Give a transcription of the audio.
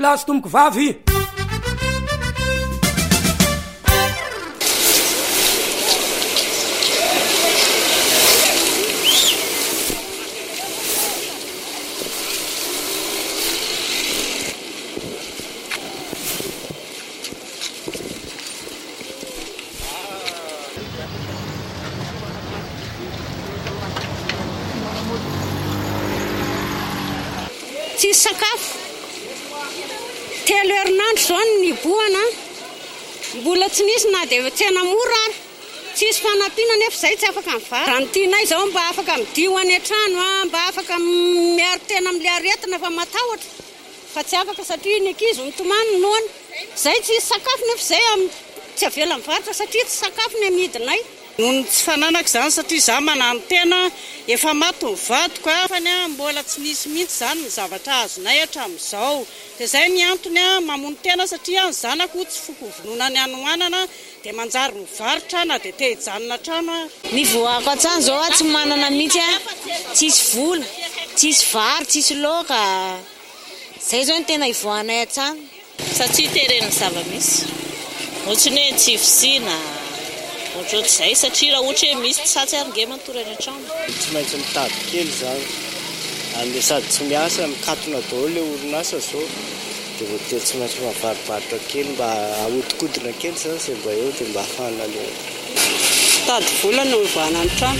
lazo tomboko vavy. Tsisy sakafo telo herinandro zao ny boana, mbola tsy nisy na dia tsena mora ary tsisy fanampiana nefa izay tsy afaka mivary. Raha ny tianay zao mba afaka midio any an-trano, mba afaka miaro tena amin'ile aretina fa matahotra, fa tsy afaka satria ny ankizy mitomany noana izay tsisy sakafo nefa izay tsy avela mivarotra satria tsy sakafo ny amidinay. Nono tsy fananako izany satria za manano tena efa maty ny vadiko fa mbola tsy nisy mihitsy izany ny zavatra azonay hatramin'izao. Dia izay ny antony mamono tena satria ny zanako tsy foko vonoina ny anohanana dia manjary mivarotra na dia te hijanona trano. Ny voako an-trano izao tsy manana mihitsy, tsisy vola, tsisy vary, tsisy laoka. Izay izao ny tena ivoahanay an-trano. Satria teren'ny zava-misy, ohatrany hoe tsy fisiana, ohatr'izay satria raha ohatra hoe misy tsatsy ary matory any an-trano. Tsy maintsy mitady kely izany, amin'ny sady tsy miasa, mikatona daholo ilay orinasa zao, dia voatery tsy maintsy mavarivaritra kely mba ahodikodina kely izany izay mba eo dia mba hafana ilay tady vola no mivana ny trano.